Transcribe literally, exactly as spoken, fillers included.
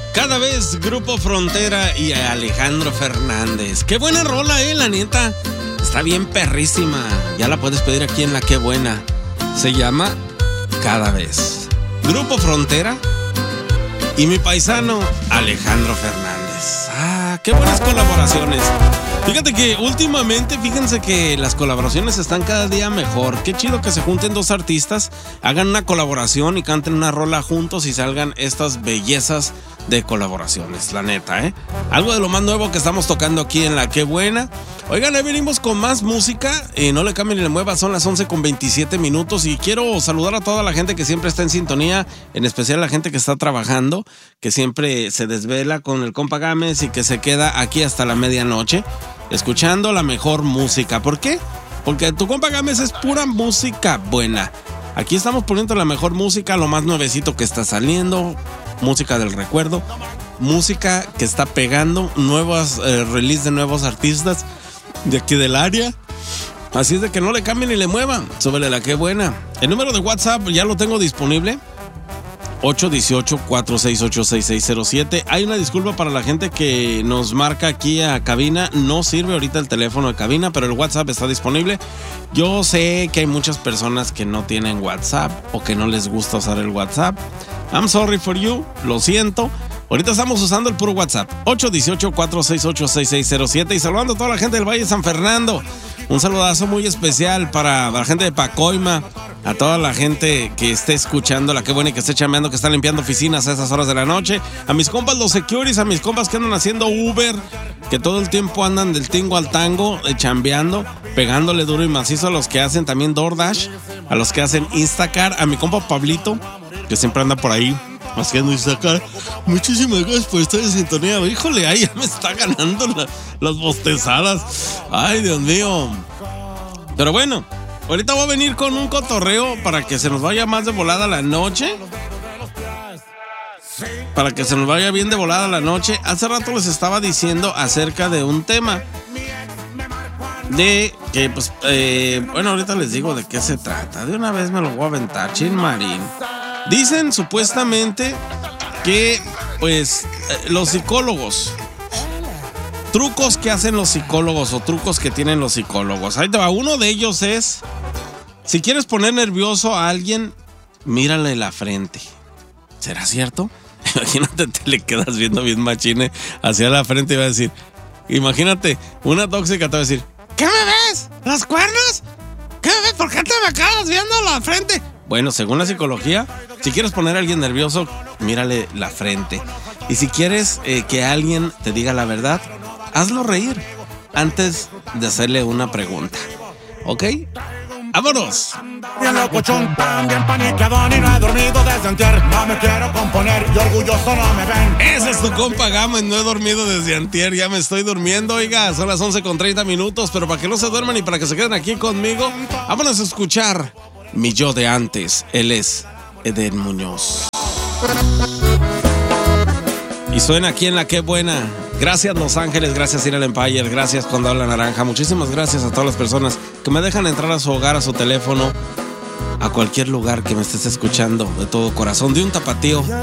Cada vez Grupo Frontera y Alejandro Fernández. Qué buena rola, eh, la neta. Está bien perrísima. Ya la puedes pedir aquí en La Qué Buena. Se llama Cada Vez. Grupo Frontera y mi paisano Alejandro Fernández. Ah, qué buenas colaboraciones. Fíjate que últimamente, fíjense que las colaboraciones están cada día mejor. Qué chido que se junten dos artistas, hagan una colaboración y canten una rola juntos y salgan estas bellezas de colaboraciones, la neta, ¿eh? Algo de lo más nuevo que estamos tocando aquí en La Qué Buena. Oigan, ahí venimos con más música, eh, no le cambien ni le mueva, son las once con veintisiete minutos y quiero saludar a toda la gente que siempre está en sintonía, en especial la gente que está trabajando, que siempre se desvela con el compa Gámez y que se queda aquí hasta la medianoche, escuchando la mejor música. ¿Por qué? Porque tu compa Gámez es pura música buena. Aquí estamos poniendo la mejor música, lo más nuevecito que está saliendo, música del recuerdo, música que está pegando, nuevas eh, release de nuevos artistas de aquí del área. Así es de que no le cambien ni le muevan. Súbele La Qué Buena. El número de WhatsApp ya lo tengo disponible. ocho uno ocho, cuatro seis ocho, seis seis cero siete. Hay una disculpa para la gente que nos marca aquí a cabina. No sirve ahorita el teléfono de cabina, pero el WhatsApp está disponible. Yo sé que hay muchas personas que no tienen WhatsApp o que no les gusta usar el WhatsApp. I'm sorry for you. Lo siento. Ahorita estamos usando el puro WhatsApp. ocho uno ocho, cuatro seis ocho, seis seis cero siete. Y saludando a toda la gente del Valle de San Fernando. Un saludazo muy especial para la gente de Pacoima, a toda la gente que esté escuchando La Qué Buena y que esté chambeando, que está limpiando oficinas a esas horas de la noche. A mis compas los securities, a mis compas que andan haciendo Uber, que todo el tiempo andan del tingo al tango, eh, chambeando, pegándole duro y macizo a los que hacen también DoorDash, a los que hacen Instacart, a mi compa Pablito, que siempre anda por ahí haciendo Instacart. Muchísimas gracias por estar en sintonía. Híjole, ay, ya me está ganando la, las bostezadas. Ay, Dios mío. Pero bueno, ahorita voy a venir con un cotorreo para que se nos vaya más de volada la noche. Para que se nos vaya bien de volada la noche. Hace rato les estaba diciendo acerca de un tema. De que, pues, eh, bueno, ahorita les digo de qué se trata. De una vez me lo voy a aventar, Chin Marín. Dicen supuestamente que, pues, eh, los psicólogos, trucos que hacen los psicólogos o trucos que tienen los psicólogos. Ahí te va. Uno de ellos es, si quieres poner nervioso a alguien, mírale la frente. ¿Será cierto? Imagínate, te le quedas viendo bien machine hacia la frente y va a decir, imagínate, una tóxica te va a decir, ¿qué me ves? ¿Los cuernos? ¿Qué me ves? ¿Por qué te me quedas viendo la frente? Bueno, según la psicología, si quieres poner a alguien nervioso, mírale la frente. Y si quieres eh, que alguien te diga la verdad, hazlo reír antes de hacerle una pregunta. ¿Ok? ¡Vámonos! Bien locochón, bien paniqueadón y no he dormido desde antier. No me quiero componer y orgulloso no me ven. Ese es tu compa Gama, no he dormido desde antier, ya me estoy durmiendo. Oiga, son las once con treinta minutos, pero para que no se duerman y para que se queden aquí conmigo, vámonos a escuchar mi yo de antes. Él es Eden Muñoz. Y suena aquí en La Qué Buena. Gracias Los Ángeles, gracias Inel Empire, gracias Cuando Habla Naranja. Muchísimas gracias a todas las personas que me dejan entrar a su hogar, a su teléfono, a cualquier lugar que me estés escuchando de todo corazón, de un tapatío